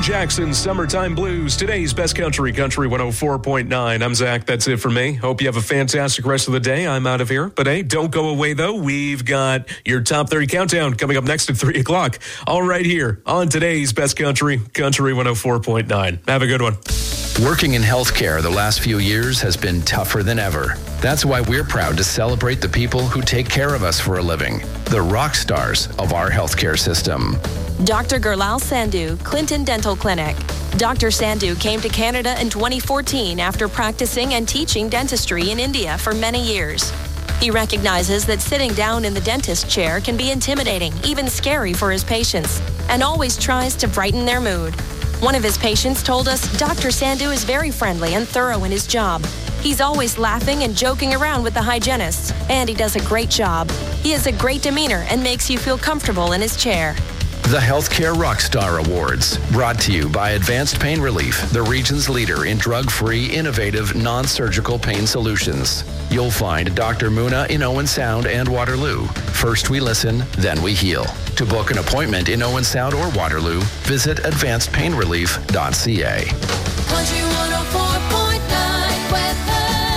Jackson's Summertime Blues, today's best country, Country 104.9. I'm Zach. That's it for me. Hope you have a fantastic rest of the day. I'm out of here. But hey, don't go away, though. We've got your Top 30 Countdown coming up next at 3 o'clock. All right here on today's best country, Country 104.9. Have a good one. Working in healthcare the last few years has been tougher than ever. That's why we're proud to celebrate the people who take care of us for a living, the rock stars of our healthcare system. Dr. Gurlal Sandhu, Clinton Dental Clinic. Dr. Sandhu came to Canada in 2014 after practicing and teaching dentistry in India for many years. He recognizes that sitting down in the dentist chair can be intimidating, even scary for his patients, and always tries to brighten their mood. One of his patients told us Dr. Sandhu is very friendly and thorough in his job. He's always laughing and joking around with the hygienists, and he does a great job. He has a great demeanor and makes you feel comfortable in his chair. The Healthcare Rockstar Awards, brought to you by Advanced Pain Relief, the region's leader in drug-free, innovative, non-surgical pain solutions. You'll find Dr. Muna in Owen Sound and Waterloo. First we listen, then we heal. To book an appointment in Owen Sound or Waterloo, visit advancedpainrelief.ca. Country 104.9 weather.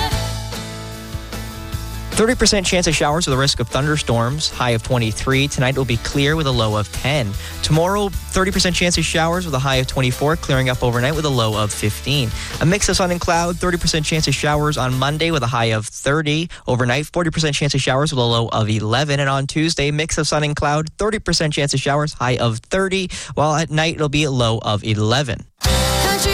30% chance of showers with a risk of thunderstorms, high of 23. Tonight will be clear with a low of 10. Tomorrow, 30% chance of showers with a high of 24, clearing up overnight with a low of 15. A mix of sun and cloud, 30% chance of showers on Monday with a high of 30. Overnight, 40% chance of showers with a low of 11. And on Tuesday, mix of sun and cloud, 30% chance of showers, high of 30. While at night, it'll be a low of 11.